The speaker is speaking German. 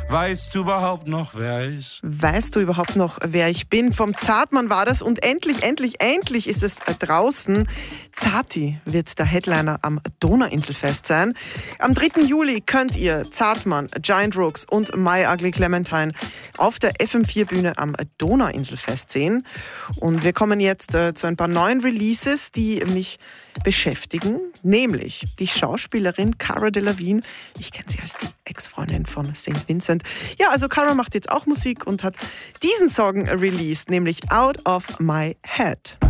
Weißt du überhaupt noch, wer ich? Weißt du überhaupt noch, wer ich bin? Vom Zartmann war das und endlich ist es draußen. Zati wird der Headliner am Donauinselfest sein. Am 3. Juli könnt ihr Zartmann, Giant Rooks und My Ugly Clementine auf der FM4-Bühne am Donauinselfest sehen. Und wir kommen jetzt zu ein paar neuen Releases, die mich beschäftigen, nämlich die Schauspielerin Cara Delevingne. Ich kenne sie als die Ex-Freundin von St. Vincent. Ja, also Cara macht jetzt auch Musik und hat diesen Song released, nämlich Out of My Head.